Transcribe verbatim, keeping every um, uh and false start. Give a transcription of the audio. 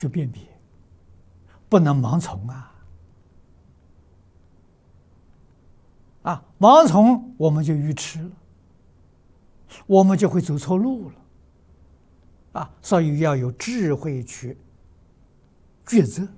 去辨别，不能盲从啊！啊，盲从我们就愚痴了，我们就会走错路了。啊，所以要有智慧去抉择。